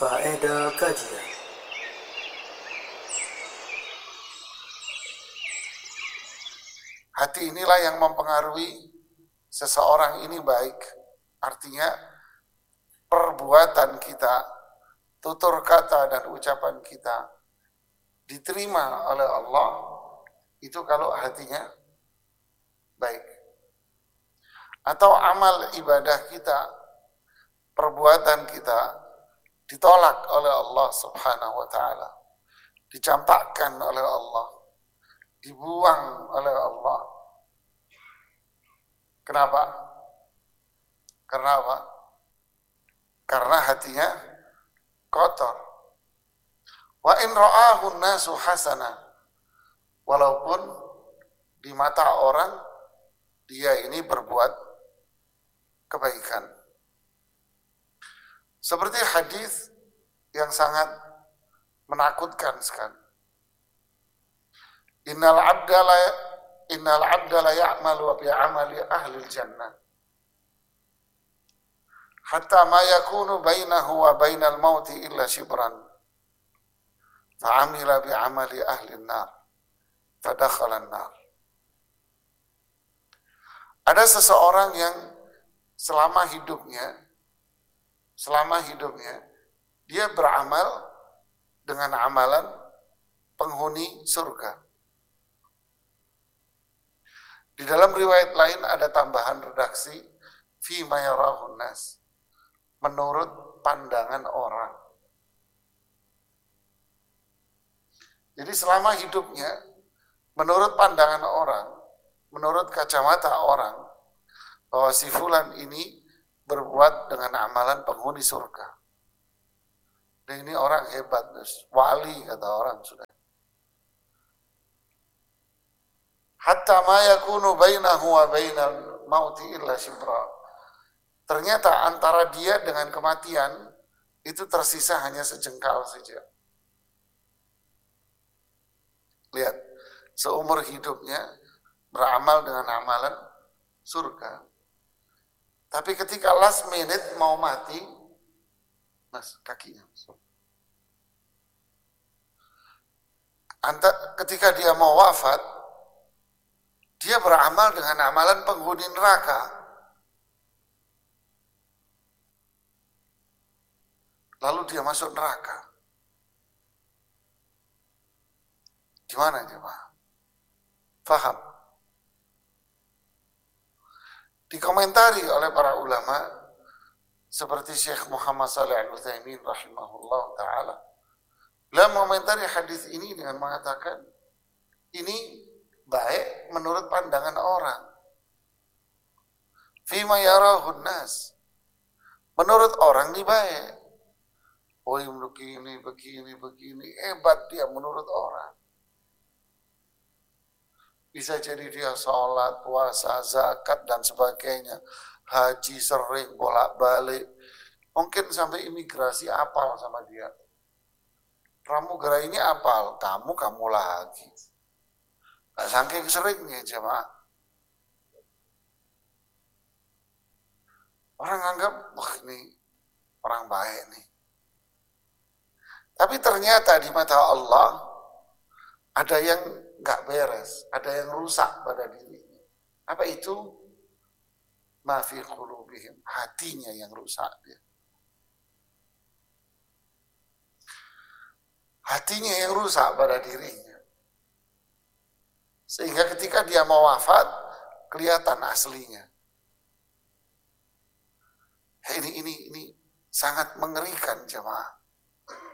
Faedah kajian. Hati inilah yang mempengaruhi seseorang ini baik. Artinya perbuatan kita, tutur kata dan ucapan kita diterima oleh Allah itu kalau hatinya baik. Atau amal ibadah kita, perbuatan kita ditolak oleh Allah Subhanahu wa taala, dicampakkan oleh Allah, dibuang oleh Allah. Kenapa? Karena apa? Karena hatinya kotor. Wa in ra'ahu nasu hasana. Walaupun di mata orang dia ini berbuat kebaikan. Seperti hadis yang sangat menakutkan sekali. Innal abda la ya'malu bi 'amali ahli jannah hatta ma yakunu bainahu wa bainal mauti illa shibran fa'amila bi 'amali ahli an-nar fadakhala an-nar. Ada seseorang yang selama hidupnya dia beramal dengan amalan penghuni surga. Di dalam riwayat lain ada tambahan redaksi fi ma yarahun nas, menurut pandangan orang. Jadi selama hidupnya menurut pandangan orang, menurut kacamata orang, bahwa si fulan ini berbuat dengan amalan penghuni surga. Dan ini orang hebat, wali kata orang sudah. Hatta ma yakunu bainahu wa bainal mauti illa shibra. Ternyata antara dia dengan kematian itu tersisa hanya sejengkal saja. Lihat, seumur hidupnya beramal dengan amalan surga. Tapi ketika last minute mau mati, mas kakinya. Ketika dia mau wafat, dia beramal dengan amalan penghuni neraka. Lalu dia masuk neraka. Gimana coba? Faham? Dikomentari oleh para ulama seperti Syekh Muhammad Shalih Al-Utsaimin rahimahullah ta'ala. Beliau mengomentari hadis ini dengan mengatakan ini baik menurut pandangan orang. Fima yarahun nas. Menurut orang ini baik. Oh begini. Hebat dia menurut orang. Bisa jadi dia sholat, puasa, zakat, dan sebagainya. Haji sering, bolak-balik. Mungkin sampai imigrasi apal sama dia. Pramugara ini apal, kamu lagi. Nah, saking seringnya jemaah. Orang anggap, wah ini orang baik nih. Tapi ternyata di mata Allah ada yang gak beres, ada yang rusak pada dirinya. Apa itu? Ma fi qulubihim, hatinya yang rusak dia. Hatinya yang rusak pada dirinya. Sehingga ketika dia mau wafat, kelihatan aslinya. Ini sangat mengerikan jemaah.